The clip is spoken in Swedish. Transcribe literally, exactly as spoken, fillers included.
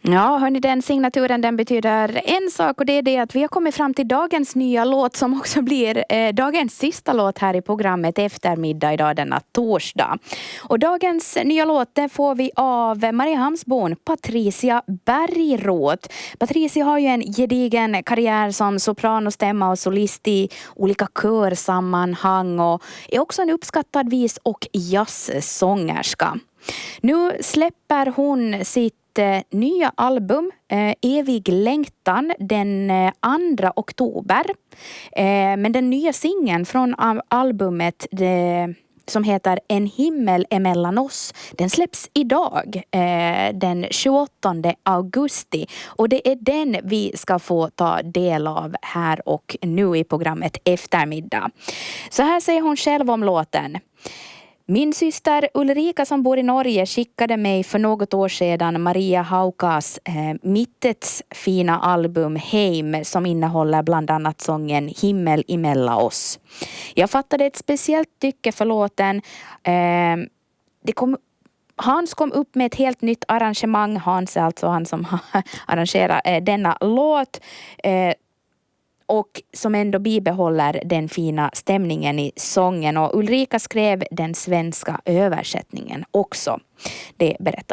Ja, hörni, den signaturen den betyder en sak och det är det att vi har kommit fram till dagens nya låt som också blir eh, dagens sista låt här i programmet eftermiddag idag denna torsdag. Och dagens nya låt den får vi av Mariehamnsbon Patricia Bergroth. Patricia har ju en gedigen karriär som sopranostämma och solist i olika körsammanhang och är också en uppskattad vis- och jazzsångerska. Nu släpper hon sitt nya album eh, Evig längtan den eh, andra oktober. Eh, men den nya singeln från albumet det, som heter En himmel emellan oss, den släpps idag eh, den tjugoåttonde augusti och det är den vi ska få ta del av här och nu i programmet Eftermiddag. Så här säger hon själv om låten. Min syster Ulrika som bor i Norge skickade mig för något år sedan Maria Haukas eh, Mittets fina album Heim som innehåller bland annat sången Himmel emellan oss. Jag fattade ett speciellt tycke för låten. Eh, det kom, Hans kom upp med ett helt nytt arrangemang. Hans är alltså han som har arrangerat eh, denna låt. Eh, Och som ändå bibehåller den fina stämningen i sången. Och Ulrika skrev den svenska översättningen också. Det berättar